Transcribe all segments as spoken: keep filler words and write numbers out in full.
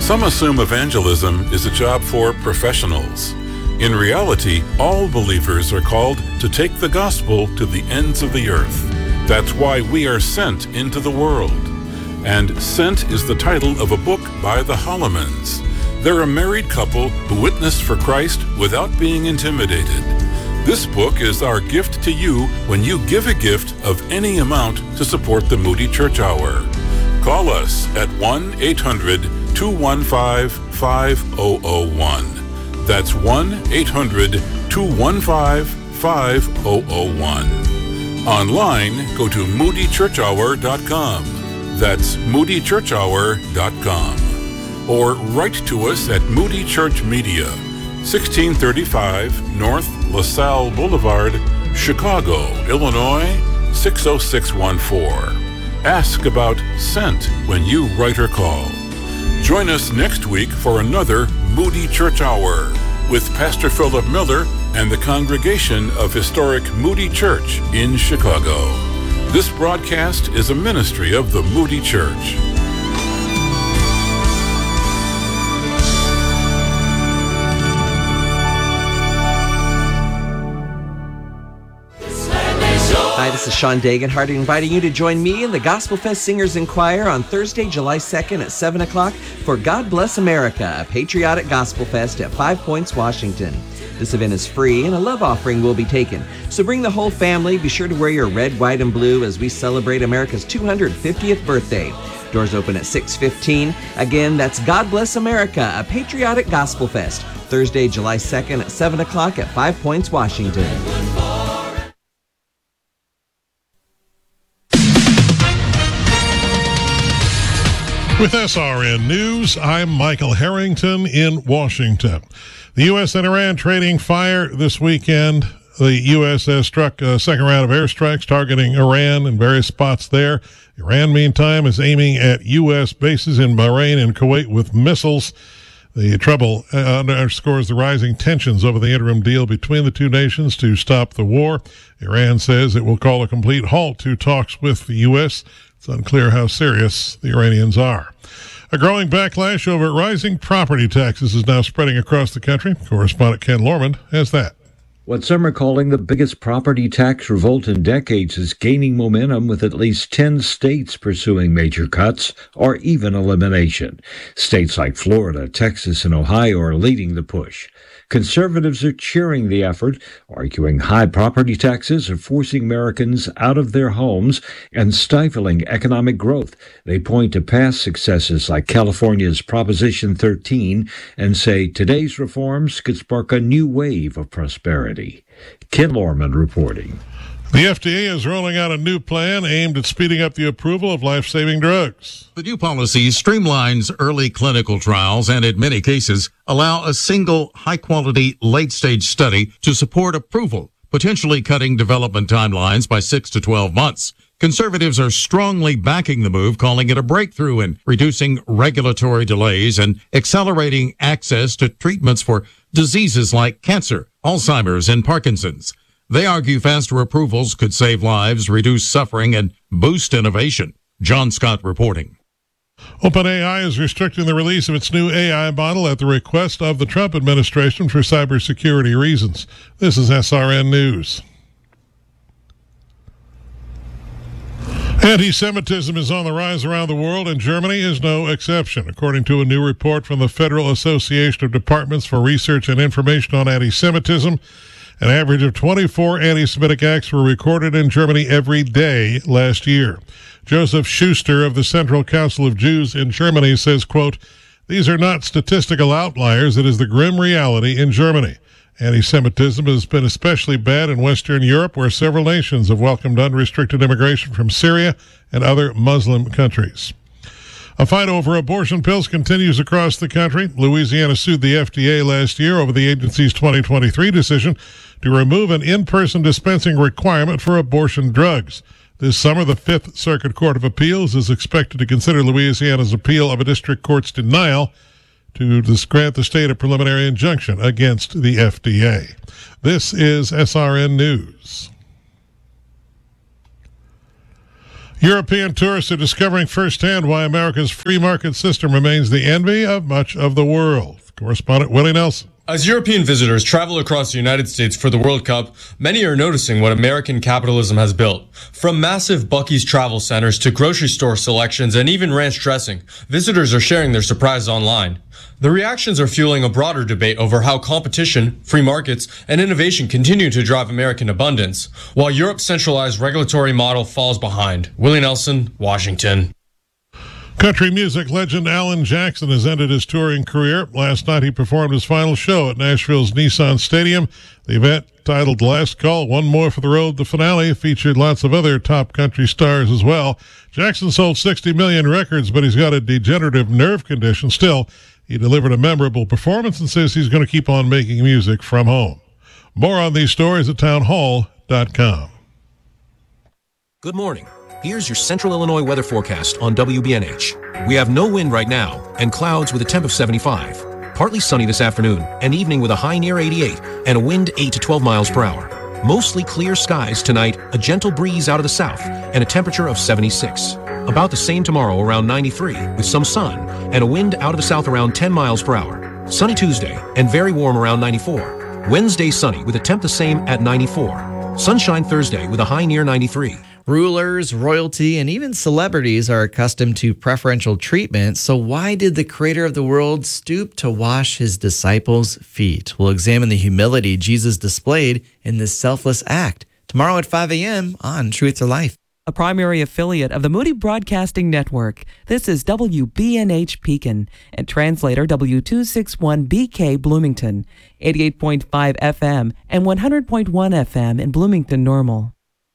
Some assume evangelism is a job for professionals. In reality, all believers are called to take the gospel to the ends of the earth. That's why we are sent into the world. And Sent is the title of a book by the Hollemans. They're a married couple who witness for Christ without being intimidated. This book is our gift to you when you give a gift of any amount to support the Moody Church Hour. Call us at one eight hundred two one five five zero zero one. That's one eight hundred two one five five zero zero one. Online, go to moody church hour dot com. That's moody church hour dot com. Or write to us at Moody Church Media, sixteen thirty-five North LaSalle Boulevard, Chicago, Illinois, six oh six one four. Ask about Sent when you write or call. Join us next week for another Moody Church Hour with Pastor Philip Miller and the congregation of historic Moody Church in Chicago. This broadcast is a ministry of the Moody Church. Hi, this is Sean Dagenhart inviting you to join me and the Gospel Fest Singers and Choir on Thursday, July second at seven o'clock for God Bless America, a patriotic gospel fest at Five Points, Washington. This event is free and a love offering will be taken. So bring the whole family. Be sure to wear your red, white, and blue as we celebrate America's two hundred fiftieth birthday. Doors open at six fifteen. Again, that's God Bless America, a patriotic gospel fest. Thursday, July second at seven o'clock at Five Points, Washington. With S R N News, I'm Michael Harrington in Washington. The U S and Iran trading fire this weekend. The U S has struck a second round of airstrikes targeting Iran in various spots there. Iran, meantime, is aiming at U S bases in Bahrain and Kuwait with missiles. The trouble uh, underscores the rising tensions over the interim deal between the two nations to stop the war. Iran says it will call a complete halt to talks with the U S. It's unclear how serious the Iranians are. A growing backlash over rising property taxes is now spreading across the country. Correspondent Ken Lorman has that. What some are calling the biggest property tax revolt in decades is gaining momentum, with at least ten states pursuing major cuts or even elimination. States like Florida, Texas, and Ohio are leading the push. Conservatives are cheering the effort, arguing high property taxes are forcing Americans out of their homes and stifling economic growth. They point to past successes like California's Proposition thirteen and say today's reforms could spark a new wave of prosperity. Ken Lorman reporting. The F D A is rolling out a new plan aimed at speeding up the approval of life-saving drugs. The new policy streamlines early clinical trials and, in many cases, allow a single high-quality late-stage study to support approval, potentially cutting development timelines by six to twelve months. Conservatives are strongly backing the move, calling it a breakthrough in reducing regulatory delays and accelerating access to treatments for diseases like cancer, Alzheimer's, and Parkinson's. They argue faster approvals could save lives, reduce suffering, and boost innovation. John Scott reporting. OpenAI is restricting the release of its new A I model at the request of the Trump administration for cybersecurity reasons. This is S R N News. Anti-Semitism is on the rise around the world, and Germany is no exception. According to a new report from the Federal Association of Departments for Research and Information on Anti-Semitism, an average of twenty-four anti-Semitic acts were recorded in Germany every day last year. Joseph Schuster of the Central Council of Jews in Germany says, quote, "These are not statistical outliers. It is the grim reality in Germany. Anti-Semitism has been especially bad in Western Europe, where several nations have welcomed unrestricted immigration from Syria and other Muslim countries." A fight over abortion pills continues across the country. Louisiana sued the F D A last year over the agency's twenty twenty-three decision to remove an in-person dispensing requirement for abortion drugs. This summer, the Fifth Circuit Court of Appeals is expected to consider Louisiana's appeal of a district court's denial to grant the state a preliminary injunction against the F D A. This is S R N News. European tourists are discovering firsthand why America's free market system remains the envy of much of the world. Correspondent Willie Nelson. As European visitors travel across the United States for the World Cup, many are noticing what American capitalism has built. From massive Buc-ee's travel centers to grocery store selections and even ranch dressing, visitors are sharing their surprise online. The reactions are fueling a broader debate over how competition, free markets, and innovation continue to drive American abundance, while Europe's centralized regulatory model falls behind. Willie Nelson, Washington. Country music legend Alan Jackson has ended his touring career. Last night he performed his final show at Nashville's Nissan Stadium. The event, titled Last Call, One More for the Road, the finale, featured lots of other top country stars as well. Jackson sold sixty million records, but he's got a degenerative nerve condition. Still, he delivered a memorable performance and says he's going to keep on making music from home. More on these stories at townhall dot com. Good morning. Here's your Central Illinois weather forecast on W B N H. We have no wind right now and clouds with a temp of seventy-five. Partly sunny this afternoon, an evening with a high near eighty-eight and a wind eight to twelve miles per hour. Mostly clear skies tonight, a gentle breeze out of the south, and a temperature of seventy-six. About the same tomorrow around ninety-three with some sun and a wind out of the south around ten miles per hour. Sunny Tuesday and very warm around ninety-four. Wednesday sunny with a temp the same at ninety-four. Sunshine Thursday with a high near ninety-three. Rulers, royalty, and even celebrities are accustomed to preferential treatment, so why did the creator of the world stoop to wash his disciples' feet? We'll examine the humility Jesus displayed in this selfless act tomorrow at five a.m. on Truth or Life. A primary affiliate of the Moody Broadcasting Network, this is W B N H Pekin and translator W two sixty-one B K Bloomington, eighty-eight point five F M and one hundred point one F M in Bloomington Normal.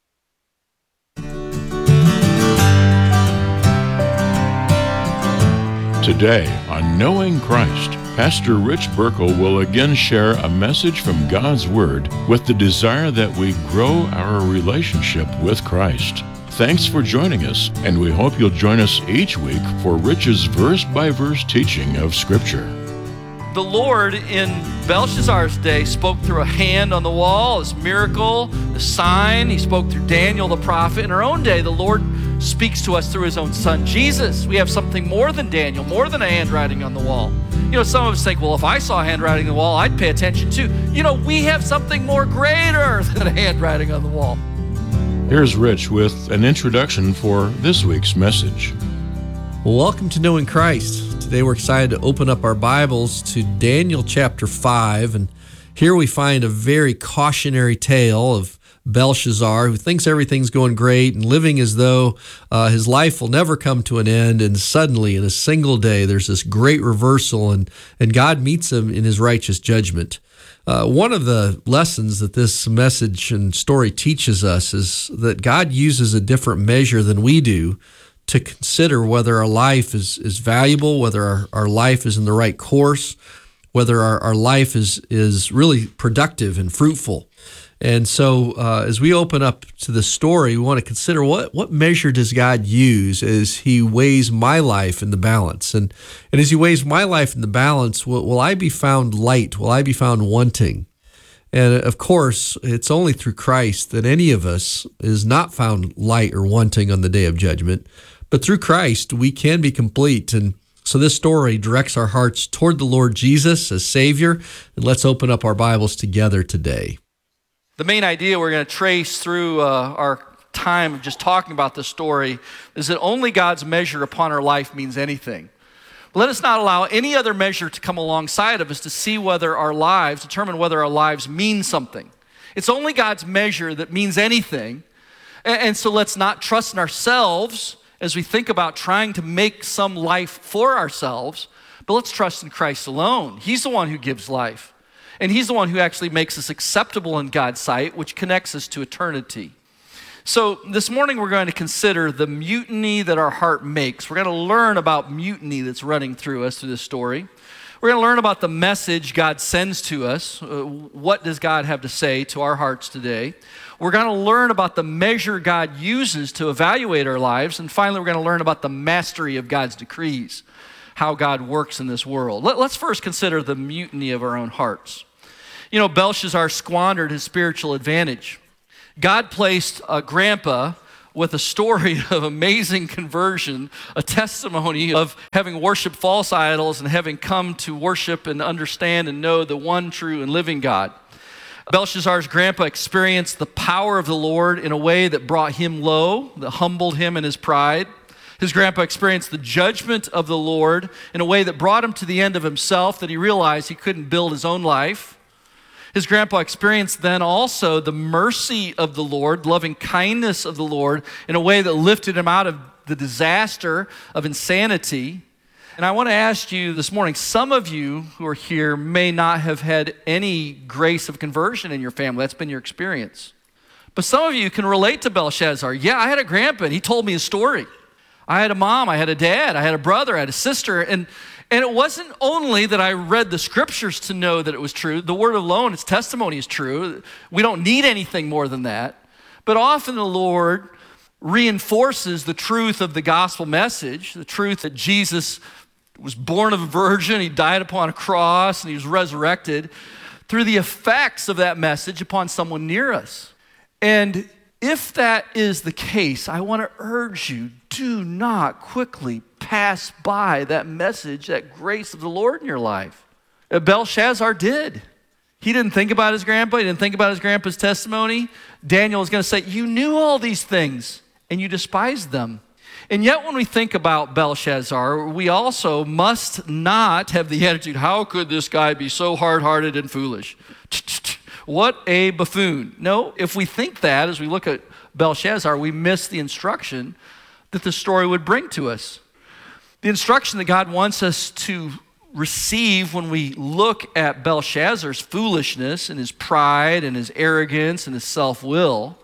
Today on Knowing Christ, Pastor Rich Burkle will again share a message from God's Word with the desire that we grow our relationship with Christ. Thanks for joining us, and we hope you'll join us each week for Rich's verse-by-verse teaching of Scripture. The Lord in Belshazzar's day spoke through a hand on the wall, his miracle, the sign. He spoke through Daniel the prophet. In our own day, the Lord speaks to us through his own son, Jesus. We have something more than Daniel, more than a handwriting on the wall. You know, some of us think, well, if I saw handwriting on the wall, I'd pay attention too. You know, we have something more greater than a handwriting on the wall. Here's Rich with an introduction for this week's message. Well, welcome to Knowing Christ. Today we're excited to open up our Bibles to Daniel chapter five, and here we find a very cautionary tale of Belshazzar, who thinks everything's going great and living as though uh, his life will never come to an end, and suddenly in a single day there's this great reversal, and, and God meets him in his righteous judgment. Uh, one of the lessons that this message and story teaches us is that God uses a different measure than we do to consider whether our life is, is valuable, whether our, our life is in the right course, whether our, our life is, is really productive and fruitful. And so uh, as we open up to the story, we want to consider what, what measure does God use as he weighs my life in the balance? And, and as he weighs my life in the balance, will, will I be found light? Will I be found wanting? And of course, it's only through Christ that any of us is not found light or wanting on the day of judgment. But through Christ, we can be complete. And so this story directs our hearts toward the Lord Jesus as Savior. And let's open up our Bibles together today. The main idea we're going to trace through uh, our time of just talking about this story is that only God's measure upon our life means anything. Let us not allow any other measure to come alongside of us to see whether our lives, determine whether our lives mean something. It's only God's measure that means anything. And, and so let's not trust in ourselves as we think about trying to make some life for ourselves, but let's trust in Christ alone. He's the one who gives life. And he's the one who actually makes us acceptable in God's sight, which connects us to eternity. So this morning we're going to consider the mutiny that our heart makes. We're going to learn about mutiny that's running through us through this story. We're going to learn about the message God sends to us. Uh, what does God have to say to our hearts today? We're going to learn about the measure God uses to evaluate our lives. And finally, we're going to learn about the mastery of God's decrees, how God works in this world. Let, let's first consider the mutiny of our own hearts. You know, Belshazzar squandered his spiritual advantage. God placed a grandpa with a story of amazing conversion, a testimony of having worshiped false idols and having come to worship and understand and know the one true and living God. Belshazzar's grandpa experienced the power of the Lord in a way that brought him low, that humbled him in his pride. His grandpa experienced the judgment of the Lord in a way that brought him to the end of himself, that he realized he couldn't build his own life. His grandpa experienced then also the mercy of the Lord, loving kindness of the Lord in a way that lifted him out of the disaster of insanity. And I want to ask you this morning, some of you who are here may not have had any grace of conversion in your family. That's been your experience. But some of you can relate to Belshazzar. Yeah, I had a grandpa and he told me a story. I had a mom, I had a dad, I had a brother, I had a sister, and And it wasn't only that I read the scriptures to know that it was true. The word alone, its testimony is true. We don't need anything more than that. But often the Lord reinforces the truth of the gospel message, the truth that Jesus was born of a virgin, he died upon a cross, and he was resurrected, through the effects of that message upon someone near us. And if that is the case, I want to urge you, do not quickly pass by that message, that grace of the Lord in your life. Belshazzar did. He didn't think about his grandpa. He didn't think about his grandpa's testimony. Daniel is going to say, you knew all these things and you despised them. And yet when we think about Belshazzar, we also must not have the attitude, how could this guy be so hard-hearted and foolish? What a buffoon. No, if we think that as we look at Belshazzar, we miss the instruction that the story would bring to us. The instruction that God wants us to receive when we look at Belshazzar's foolishness and his pride and his arrogance and his self-will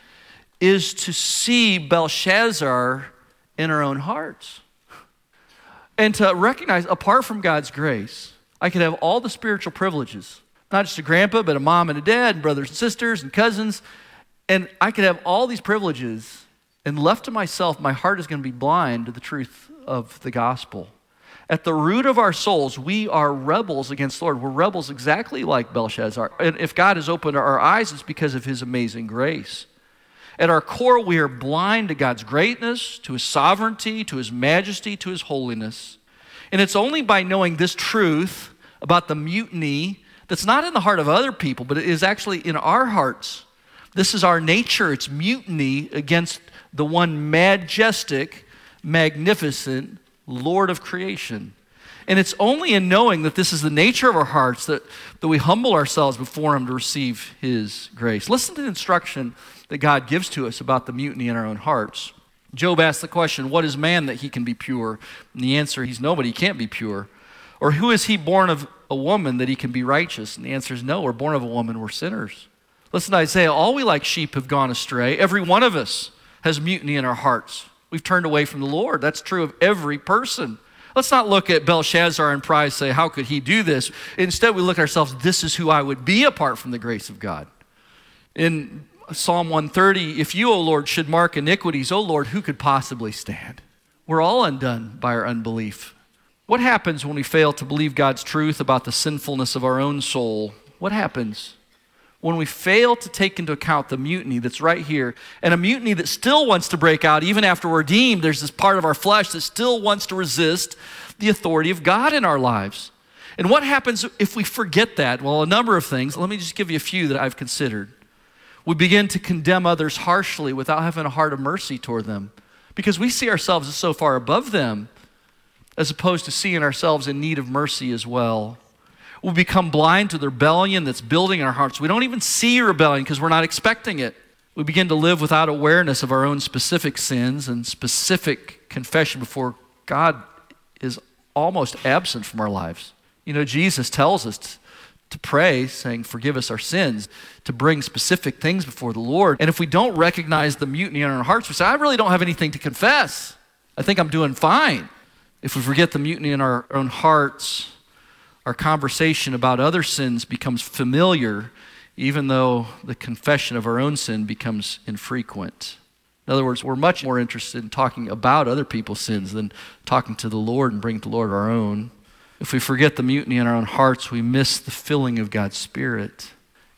is to see Belshazzar in our own hearts. And to recognize, apart from God's grace, I could have all the spiritual privileges, not just a grandpa, but a mom and a dad, and brothers and sisters and cousins, and I could have all these privileges, and left to myself, my heart is going to be blind to the truth of the gospel. At the root of our souls, we are rebels against the Lord. We're rebels exactly like Belshazzar. And if God has opened our eyes, it's because of his amazing grace. At our core, we are blind to God's greatness, to his sovereignty, to his majesty, to his holiness. And it's only by knowing this truth about the mutiny that's not in the heart of other people, but it is actually in our hearts. This is our nature. It's mutiny against the one majestic, magnificent Lord of creation. And it's only in knowing that this is the nature of our hearts that, that we humble ourselves before him to receive his grace. Listen to the instruction that God gives to us about the mutiny in our own hearts. Job asked the question, what is man that he can be pure? And the answer, he's nobody, he can't be pure. Or who is he born of a woman that he can be righteous? And the answer is no, we're born of a woman, we're sinners. Listen to Isaiah, all we like sheep have gone astray. Every one of us has mutiny in our hearts. We've turned away from the Lord. That's true of every person. Let's not look at Belshazzar in pride and say, how could he do this? Instead, we look at ourselves, this is who I would be apart from the grace of God. In Psalm one thirty, if you, O Lord, should mark iniquities, O Lord, who could possibly stand? We're all undone by our unbelief. What happens when we fail to believe God's truth about the sinfulness of our own soul? What happens when we fail to take into account the mutiny that's right here, and a mutiny that still wants to break out even after we're redeemed? There's this part of our flesh that still wants to resist the authority of God in our lives. And what happens if we forget that? Well, a number of things. Let me just give you a few that I've considered. We begin to condemn others harshly without having a heart of mercy toward them, because we see ourselves as so far above them as opposed to seeing ourselves in need of mercy as well. We become blind to the rebellion that's building in our hearts. We don't even see rebellion because we're not expecting it. We begin to live without awareness of our own specific sins, and specific confession before God is almost absent from our lives. You know, Jesus tells us to, to pray, saying, forgive us our sins, to bring specific things before the Lord. And if we don't recognize the mutiny in our hearts, we say, I really don't have anything to confess. I think I'm doing fine. If we forget the mutiny in our own hearts, our conversation about other sins becomes familiar, even though the confession of our own sin becomes infrequent. In other words, we're much more interested in talking about other people's sins than talking to the Lord and bringing to the Lord our own. If we forget the mutiny in our own hearts, we miss the filling of God's Spirit.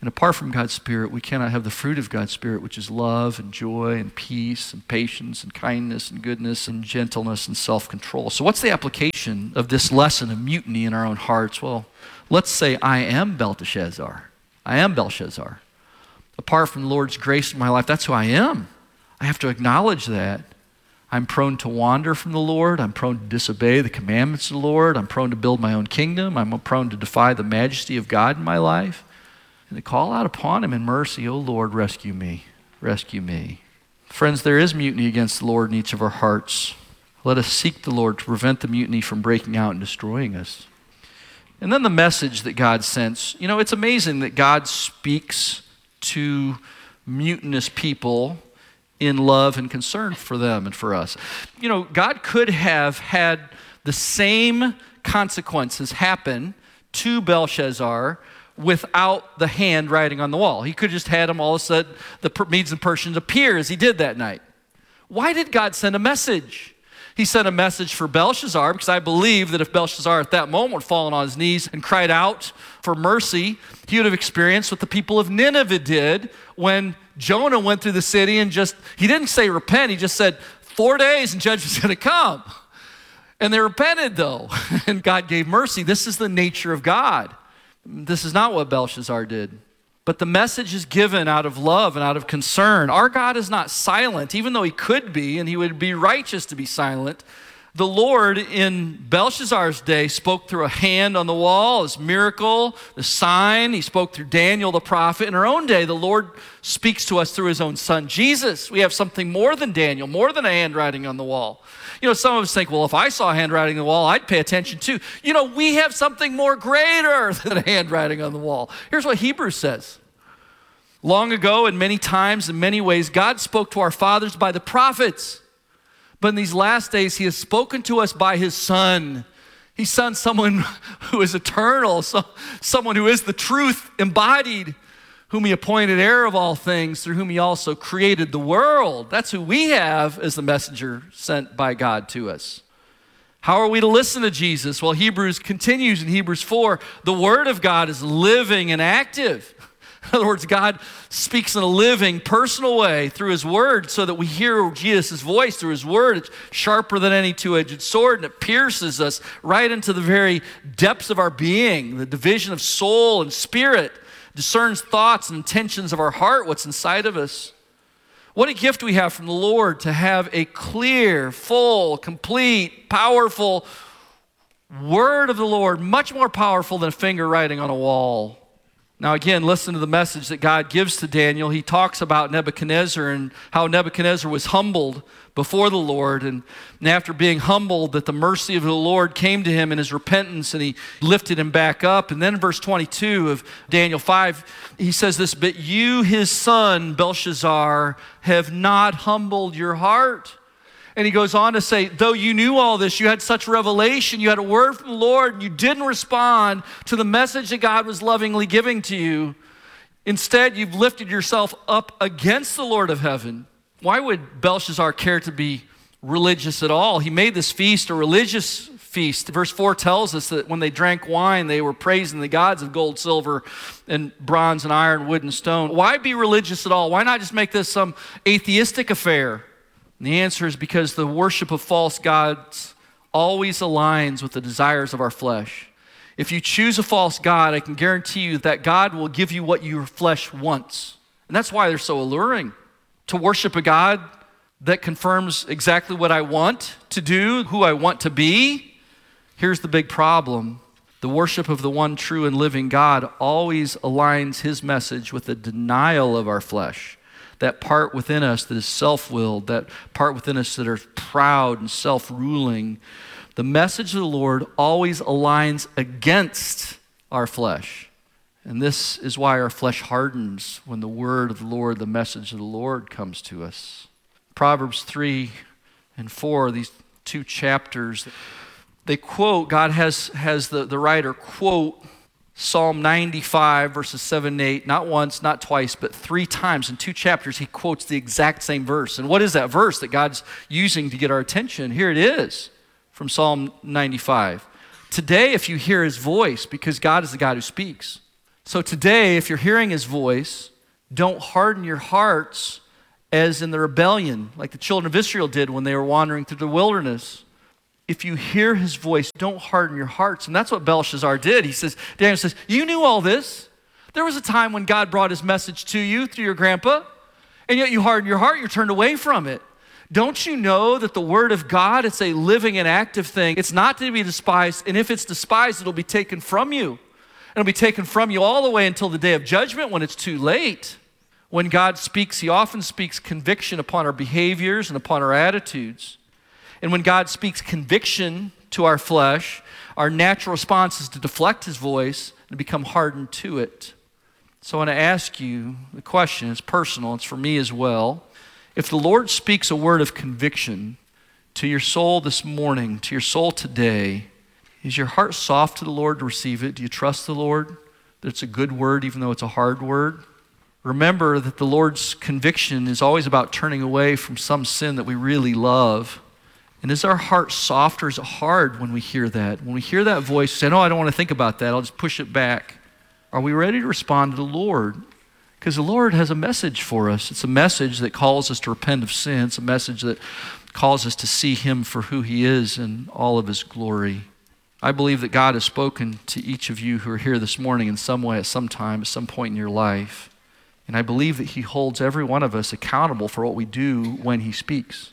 And apart from God's Spirit, we cannot have the fruit of God's Spirit, which is love and joy and peace and patience and kindness and goodness and gentleness and self-control. So what's the application of this lesson of mutiny in our own hearts? Well, let's say I am Belteshazzar. I am Belshazzar. Apart from the Lord's grace in my life, that's who I am. I have to acknowledge that. I'm prone to wander from the Lord. I'm prone to disobey the commandments of the Lord. I'm prone to build my own kingdom. I'm prone to defy the majesty of God in my life. And to call out upon him in mercy, "Oh Lord, rescue me, rescue me." Friends, there is mutiny against the Lord in each of our hearts. Let us seek the Lord to prevent the mutiny from breaking out and destroying us. And then the message that God sends. You know, it's amazing that God speaks to mutinous people in love and concern for them and for us. You know, God could have had the same consequences happen to Belshazzar without the hand writing on the wall. He could have just had him all of a sudden, the Medes and Persians appear as he did that night. Why did God send a message? He sent a message for Belshazzar because I believe that if Belshazzar at that moment had fallen on his knees and cried out for mercy, he would have experienced what the people of Nineveh did when Jonah went through the city and just, he didn't say repent, he just said four days and judgment's going to come. And they repented though, and God gave mercy. This is the nature of God. This is not what Belshazzar did. But the message is given out of love and out of concern. Our God is not silent, even though he could be, and he would be righteous to be silent. The Lord in Belshazzar's day spoke through a hand on the wall, his miracle, the sign. He spoke through Daniel the prophet. In our own day, the Lord speaks to us through his own son, Jesus. We have something more than Daniel, more than a handwriting on the wall. You know, some of us think, well, if I saw handwriting on the wall, I'd pay attention too. You know, we have something more greater than a handwriting on the wall. Here's what Hebrews says. Long ago and many times in many ways, God spoke to our fathers by the prophets. But in these last days, he has spoken to us by his Son. He sent someone who is eternal, so, someone who is the truth embodied, whom he appointed heir of all things, through whom he also created the world. That's who we have as the messenger sent by God to us. How are we to listen to Jesus? Well, Hebrews continues in Hebrews four. The word of God is living and active. In other words, God speaks in a living, personal way through his word so that we hear Jesus' voice through his word. It's sharper than any two-edged sword, and it pierces us right into the very depths of our being, the division of soul and spirit, discerns thoughts and intentions of our heart, what's inside of us. What a gift we have from the Lord to have a clear, full, complete, powerful word of the Lord, much more powerful than a finger writing on a wall. Now again, listen to the message that God gives to Daniel. He talks about Nebuchadnezzar and how Nebuchadnezzar was humbled before the Lord. And after being humbled, that the mercy of the Lord came to him in his repentance and he lifted him back up. And then in verse twenty-two of Daniel five, he says this, "But you, his son, Belshazzar, have not humbled your heart." And he goes on to say, though you knew all this, you had such revelation, you had a word from the Lord, and you didn't respond to the message that God was lovingly giving to you. Instead, you've lifted yourself up against the Lord of heaven. Why would Belshazzar care to be religious at all? He made this feast a religious feast. Verse four tells us that when they drank wine, they were praising the gods of gold, silver, and bronze, and iron, wood, and stone. Why be religious at all? Why not just make this some atheistic affair? And the answer is because the worship of false gods always aligns with the desires of our flesh. If you choose a false god, I can guarantee you that God will give you what your flesh wants. And that's why they're so alluring. To worship a God that confirms exactly what I want to do, who I want to be. Here's the big problem. The worship of the one true and living God always aligns his message with the denial of our flesh. That part within us that is self-willed, that part within us that are proud and self-ruling. The message of the Lord always aligns against our flesh. And this is why our flesh hardens when the word of the Lord, the message of the Lord comes to us. Proverbs three and four, these two chapters, they quote, God has, has the, the writer quote Psalm ninety-five, verses seven and eight, not once, not twice, but three times in two chapters, he quotes the exact same verse. And what is that verse that God's using to get our attention? Here it is from Psalm ninety-five. Today, if you hear his voice, because God is the God who speaks, So today, if you're hearing his voice, don't harden your hearts as in the rebellion, like the children of Israel did when they were wandering through the wilderness. If you hear his voice, don't harden your hearts. And that's what Belshazzar did. He says, Daniel says, you knew all this. There was a time when God brought his message to you through your grandpa, and yet you hardened your heart, you turned away from it. Don't you know that the word of God, it's a living and active thing. It's not to be despised, and if it's despised, it'll be taken from you. It'll be taken from you all the way until the day of judgment when it's too late. When God speaks, he often speaks conviction upon our behaviors and upon our attitudes. And when God speaks conviction to our flesh, our natural response is to deflect his voice and become hardened to it. So I want to ask you, the question is personal, it's for me as well. If the Lord speaks a word of conviction to your soul this morning, to your soul today, is your heart soft to the Lord to receive it? Do you trust the Lord that it's a good word even though it's a hard word? Remember that the Lord's conviction is always about turning away from some sin that we really love. And is our heart soft or is it hard when we hear that? When we hear that voice, say, no, I don't want to think about that. I'll just push it back. Are we ready to respond to the Lord? Because the Lord has a message for us. It's a message that calls us to repent of sin. It's a message that calls us to see him for who he is in all of his glory. I believe that God has spoken to each of you who are here this morning in some way, at some time, at some point in your life. And I believe that he holds every one of us accountable for what we do when he speaks.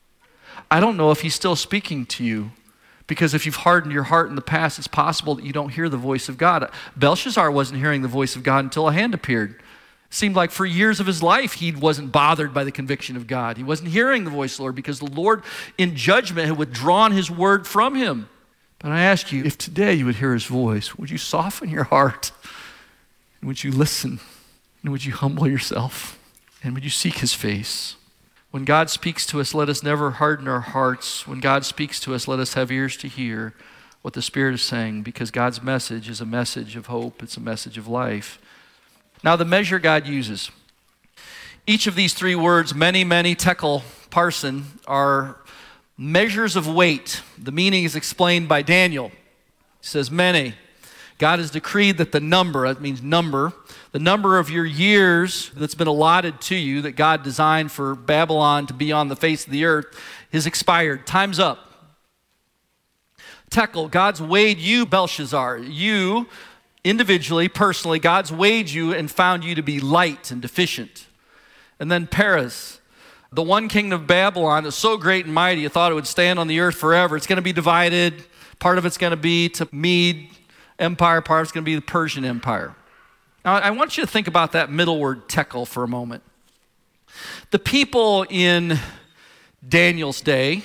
I don't know if he's still speaking to you, because if you've hardened your heart in the past, it's possible that you don't hear the voice of God. Belshazzar wasn't hearing the voice of God until a hand appeared. It seemed like for years of his life, he wasn't bothered by the conviction of God. He wasn't hearing the voice of the Lord because the Lord in judgment had withdrawn his word from him. But I ask you, if today you would hear his voice, would you soften your heart? And would you listen? And would you humble yourself? And would you seek his face? When God speaks to us, let us never harden our hearts. When God speaks to us, let us have ears to hear what the Spirit is saying, because God's message is a message of hope. It's a message of life. Now, the measure God uses. Each of these three words, many, many, tekel, parson, are measures of weight. The meaning is explained by Daniel. He says, many. God has decreed that the number, that means number, the number of your years that's been allotted to you, that God designed for Babylon to be on the face of the earth, is expired. Time's up. Tekel, God's weighed you, Belshazzar. You, individually, personally, God's weighed you and found you to be light and deficient. And then Peres, the one kingdom of Babylon is so great and mighty, you thought it would stand on the earth forever. It's going to be divided. Part of it's going to be to Mede Empire, part of it's going to be the Persian Empire. Now, I want you to think about that middle word, tekel, for a moment. The people in Daniel's day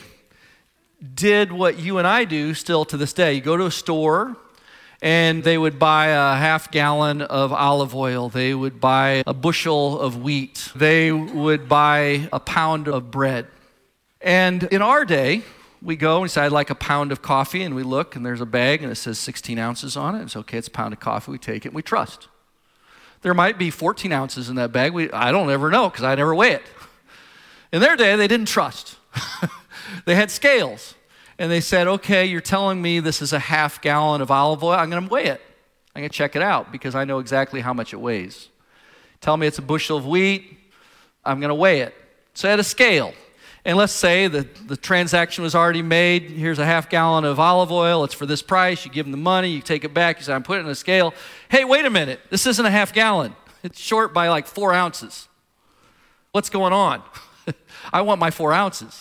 did what you and I do still to this day. You go to a store, and they would buy a half gallon of olive oil. They would buy a bushel of wheat. They would buy a pound of bread. And in our day, we go and we say, I'd like a pound of coffee, and we look, and there's a bag, and it says sixteen ounces on it. It's okay, it's a pound of coffee. We take it, and we trust. There might be fourteen ounces in that bag. We, I don't ever know, because I never weigh it. In their day, they didn't trust. They had scales. And they said, okay, you're telling me this is a half gallon of olive oil. I'm going to weigh it. I'm going to check it out because I know exactly how much it weighs. Tell me it's a bushel of wheat. I'm going to weigh it. So I had a scale. And let's say that the transaction was already made. Here's a half gallon of olive oil. It's for this price. You give them the money. You take it back. You say, I'm putting it in a scale. Hey, wait a minute. This isn't a half gallon. It's short by like four ounces. What's going on? I want my four ounces.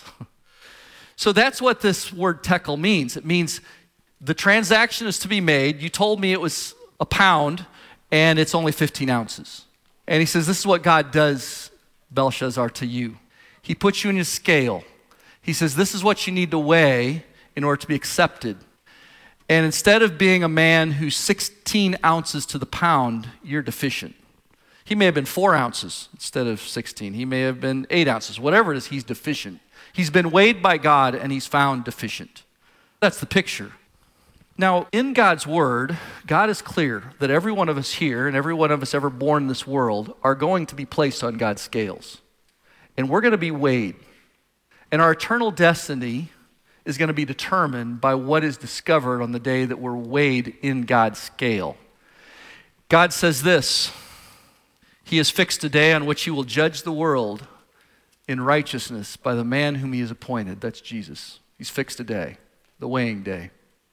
So that's what this word tekel means. It means the transaction is to be made. You told me it was a pound, and it's only fifteen ounces. And he says, this is what God does, Belshazzar, to you. He puts you in his scale. He says, this is what you need to weigh in order to be accepted. And instead of being a man who's sixteen ounces to the pound, you're deficient. He may have been four ounces instead of sixteen. He may have been eight ounces. Whatever it is, he's deficient. He's been weighed by God, and he's found deficient. That's the picture. Now, in God's word, God is clear that every one of us here and every one of us ever born in this world are going to be placed on God's scales. And we're going to be weighed. And our eternal destiny is going to be determined by what is discovered on the day that we're weighed in God's scale. God says this, he has fixed a day on which he will judge the world in righteousness by the man whom he has appointed. That's Jesus. He's fixed a day, the weighing day.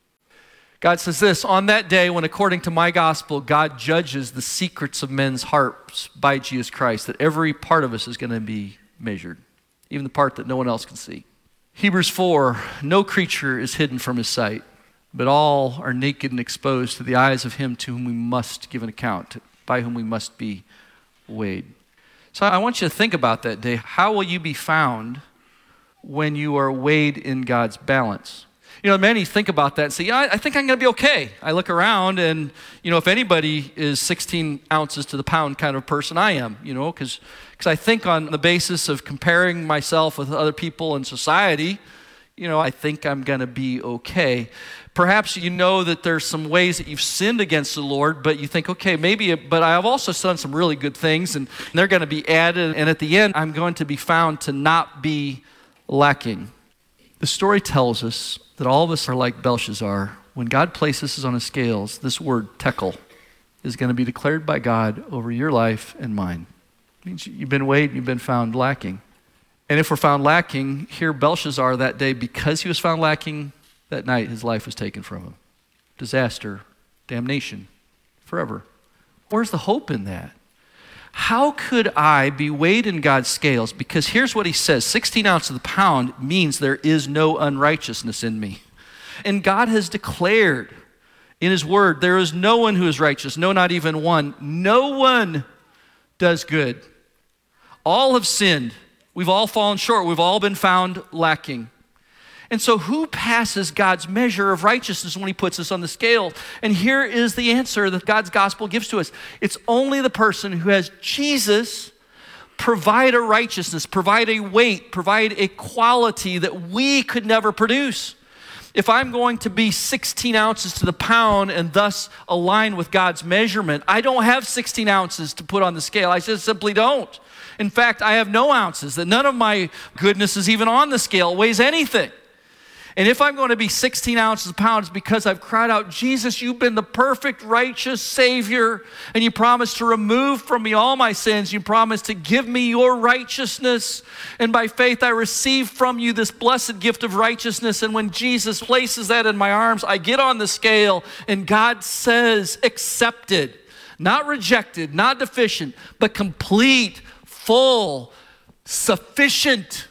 God says this, on that day when according to my gospel, God judges the secrets of men's hearts by Jesus Christ, that every part of us is going to be measured, even the part that no one else can see. Hebrews four, no creature is hidden from his sight, but all are naked and exposed to the eyes of him to whom we must give an account, by whom we must be weighed. So I want you to think about that day. How will you be found when you are weighed in God's balance? You know, many think about that and say, yeah, I think I'm going to be okay. I look around and, you know, if anybody is sixteen ounces to the pound kind of person, I am, you know, because because I think on the basis of comparing myself with other people in society, you know, I think I'm going to be okay. Perhaps you know that there's some ways that you've sinned against the Lord, but you think, okay, maybe, but I've also done some really good things, and they're going to be added, and at the end, I'm going to be found to not be lacking. The story tells us that all of us are like Belshazzar. When God places us on the scales, this word, tekel, is going to be declared by God over your life and mine. It means you've been weighed, you've been found lacking. And if we're found lacking, here Belshazzar that day, because he was found lacking, that night his life was taken from him. Disaster, damnation, forever. Where's the hope in that? How could I be weighed in God's scales? Because here's what he says, sixteen ounces of the pound means there is no unrighteousness in me. And God has declared in his word, there is no one who is righteous, no, not even one. No one does good. All have sinned. We've all fallen short. We've all been found lacking. And so who passes God's measure of righteousness when he puts us on the scale? And here is the answer that God's gospel gives to us. It's only the person who has Jesus provide a righteousness, provide a weight, provide a quality that we could never produce. If I'm going to be sixteen ounces to the pound and thus align with God's measurement, I don't have sixteen ounces to put on the scale. I just simply don't. In fact, I have no ounces, that none of my goodness is even on the scale, weighs anything. And if I'm going to be sixteen ounces a pound, it's because I've cried out, Jesus, you've been the perfect, righteous Savior, and you promised to remove from me all my sins. You promised to give me your righteousness. And by faith, I receive from you this blessed gift of righteousness. And when Jesus places that in my arms, I get on the scale, and God says, accepted, not rejected, not deficient, but complete, full, sufficient.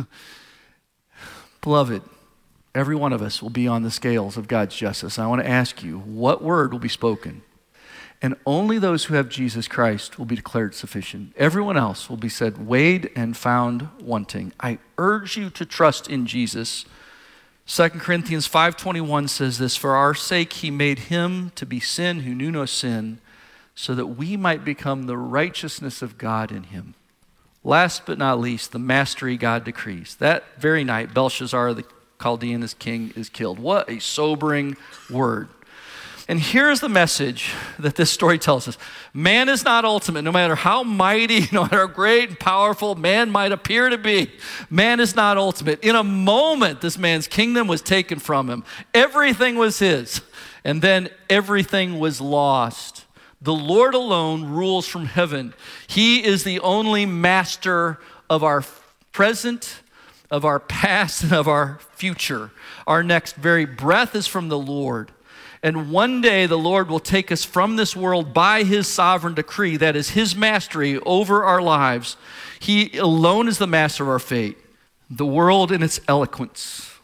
Beloved, every one of us will be on the scales of God's justice. I want to ask you, what word will be spoken? And only those who have Jesus Christ will be declared sufficient. Everyone else will be said, weighed and found wanting. I urge you to trust in Jesus. Second Corinthians five twenty-one says this, for our sake he made him to be sin who knew no sin, so that we might become the righteousness of God in him. Last but not least, the mastery God decrees. That very night, Belshazzar, the Chaldean as king, is killed. What a sobering word. And here's the message that this story tells us. Man is not ultimate. No matter how mighty, no matter how great and powerful man might appear to be, man is not ultimate. In a moment, this man's kingdom was taken from him. Everything was his. And then everything was lost. The Lord alone rules from heaven. He is the only master of our present, of our past, and of our future. Our next very breath is from the Lord. And one day the Lord will take us from this world by his sovereign decree. That is his mastery over our lives. He alone is the master of our fate. The world in its eloquence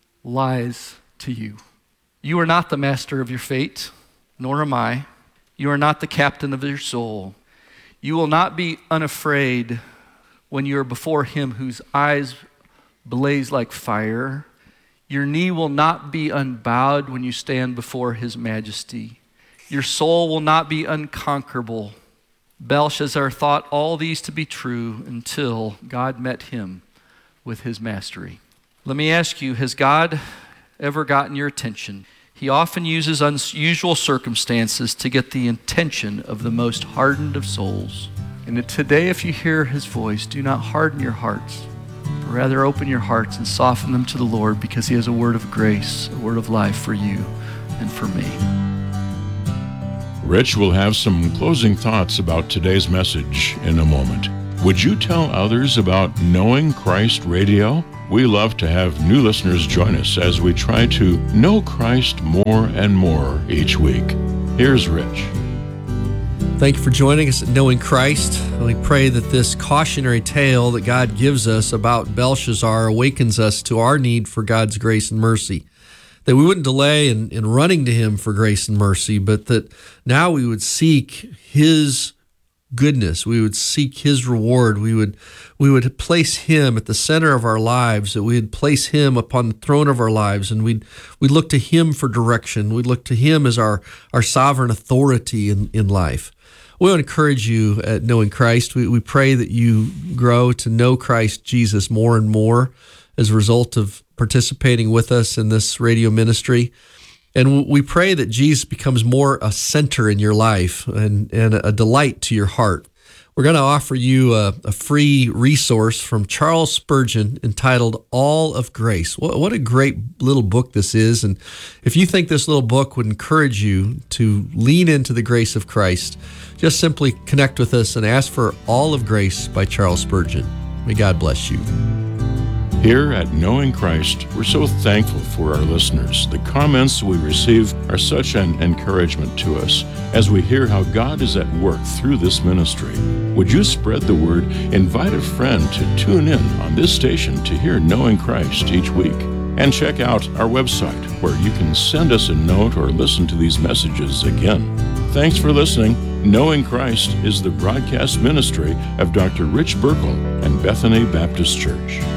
lies to you. You are not the master of your fate, nor am I. You are not the captain of your soul. You will not be unafraid when you are before him whose eyes blaze like fire. Your knee will not be unbowed when you stand before his majesty. Your soul will not be unconquerable. Belshazzar thought all these to be true until God met him with his mastery. Let me ask you, has God ever gotten your attention? He often uses unusual circumstances to get the attention of the most hardened of souls. And today, if you hear his voice, do not harden your hearts, but rather open your hearts and soften them to the Lord, because he has a word of grace, a word of life for you and for me. Rich will have some closing thoughts about today's message in a moment. Would you tell others about Knowing Christ Radio? We love to have new listeners join us as we try to know Christ more and more each week. Here's Rich. Thank you for joining us at Knowing Christ. We pray that this cautionary tale that God gives us about Belshazzar awakens us to our need for God's grace and mercy. That we wouldn't delay in, in running to Him for grace and mercy, but that now we would seek His goodness. We would seek His reward. We would we would place Him at the center of our lives, that we would place Him upon the throne of our lives, and we'd, we'd look to Him for direction. We'd look to Him as our, our sovereign authority in, in life. We want to encourage you at Knowing Christ. We, we pray that you grow to know Christ Jesus more and more as a result of participating with us in this radio ministry. And we pray that Jesus becomes more a center in your life and, and a delight to your heart. We're going to offer you a, a free resource from Charles Spurgeon entitled All of Grace. What, what a great little book this is. And if you think this little book would encourage you to lean into the grace of Christ, just simply connect with us and ask for All of Grace by Charles Spurgeon. May God bless you. Here at Knowing Christ, we're so thankful for our listeners. The comments we receive are such an encouragement to us as we hear how God is at work through this ministry. Would you spread the word? Invite a friend to tune in on this station to hear Knowing Christ each week. And check out our website where you can send us a note or listen to these messages again. Thanks for listening. Knowing Christ is the broadcast ministry of Doctor Rich Burkle and Bethany Baptist Church.